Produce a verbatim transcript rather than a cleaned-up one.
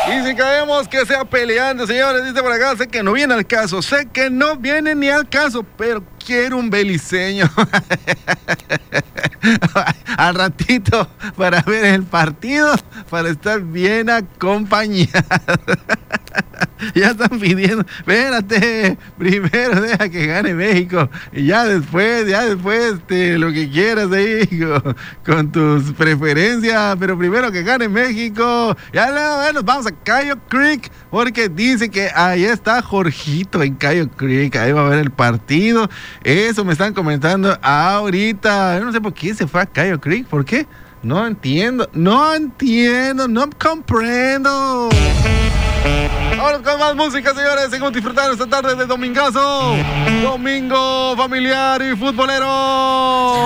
Y si caemos que sea peleando, señores, dice por acá, sé que no viene al caso, sé que no viene ni al caso, pero quiero un beliceño al ratito para ver el partido, para estar bien acompañado. Ya están pidiendo, espérate, primero deja que gane México y ya después, ya después este, lo que quieras ahí con, con tus preferencias, pero primero que gane México. Ya luego nos vamos a Cayo Creek porque dice que ahí está Jorgito en Cayo Creek, ahí va a ver el partido. Eso me están comentando ahorita. Yo no sé por qué se fue a Cayo Creek, ¿por qué? No entiendo, no entiendo, no comprendo. Ahora con más música, señores, seguimos disfrutando esta tarde de domingazo. Domingo familiar y futbolero.